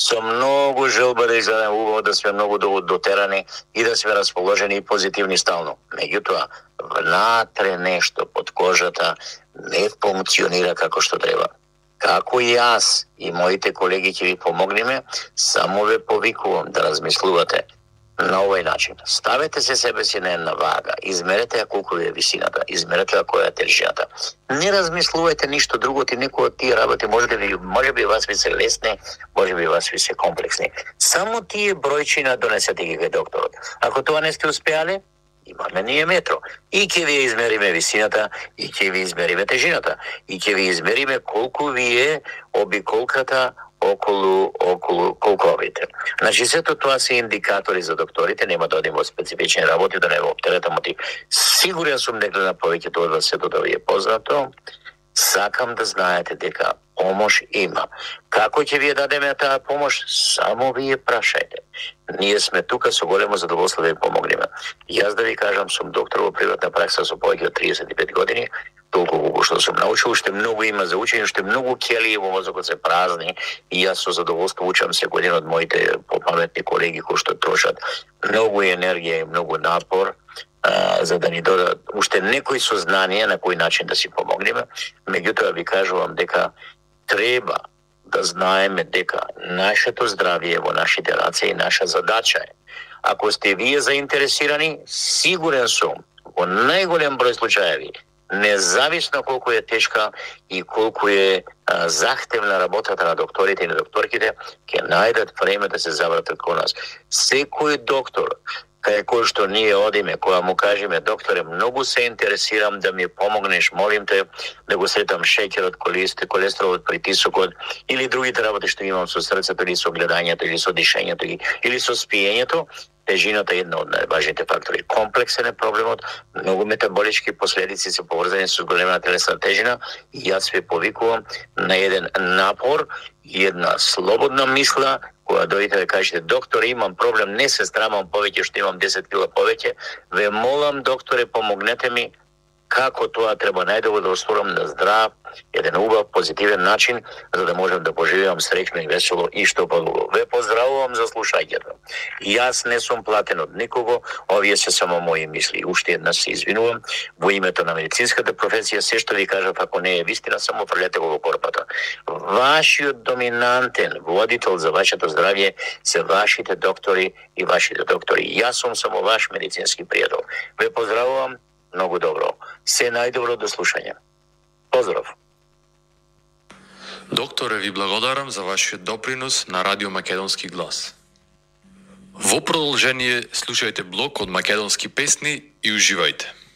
со многу желба да изгледаме убаво, да сме многу дотерани и да сме расположени и позитивни стално. Меѓутоа, внатре нешто под кожата не функционира како што треба. Како и јас и моите колеги ќе ви помогнеме, само ве повикувам да размислувате на овој начин. Ставете се себе си на една вага, измерете ја колку е висината, измерете ја која е тежината. Не размислувајте ништо друго, ти некој од тие работи може би вас ви се лесни, може би вас ви се комплексни. Само тие бројчина донесете ги кај докторот. Ако тоа не сте успеале, имаме ние метро. И ќе ви измериме висината, и ќе ви измериме тежината, и ќе ви измериме колку ви е обиколката околу колковите. Значи, сето тоа се индикатори за докторите, нема да одим во специфични работи, да не го оптеретам оти. Сигурен сум дека на повеќето од вас сето да ви е познато. Сакам да знаете дека помош има. Како ќе ви ја дадеме таа помош? Само ви ја прашајте. Ние сме тука со големо задоволство да ви помогнеме. Јас да ви кажам, сум доктор во приватна пракса со повеќе од 35 години, толку колку што сум научил, уште многу има за учење, уште многу ќелии во мозокот се празни и јас со задоволство учам секој ден од моите попаметни колеги кои што трошат многу енергија и многу напор за да ни додадат уште некои сознанија на кој начин да си помогнеме. Меѓутоа ви кажувам дека треба да знаеме дека нашето здравје е во нашите раце и наша задача е. Ако сте вие заинтересирани, сигурен сум, во најголем број случаеви, независно колку е тешка и колку е захтевна работата на докторите и на докторките, ќе најдат време да се завратат кон нас. Секој доктор кај кој што ние одиме, кога му кажеме докторе, многу се интересирам да ми помогнеш, молим те да го сретам шеќерот, колестеролот, притисокот или другите работи што имам со срцето или со гледањето или со дишењето или со спиењето, тежината е една од најважните фактори. Комплексен е проблемот, многу метаболички последици се поврзани со голема телесна тежина и јас ве повикувам на еден напор и една слободна мисла, кога дојдете да кажете доктор, имам проблем, не се срамам повеќе што имам 10 кила повеќе, ве молам докторе, помогнете ми како тоа треба најдобро да остварам на здрав, еден убав, позитивен начин, за да можем да поживеам среќно и весело и што подолго. Ве поздравувам за слушањето. Јас не сум платен од никого, овие се само мои мисли. Уште една се извинувам во името на медицинската професија, се што ви кажав, ако не е вистина, само фрлете го во корпата. Вашиот доминантен водител за вашето здравје се вашите доктори и вашите доктори. Јас сум само ваш медицински пријател. Ве поздравувам. Многу добро. Се најдобро до слушање. Поздрав. Докторе, ви благодарам за вашиот допринос на Радио Македонски глас. Во продолжение слушајте блок од македонски песни и уживајте.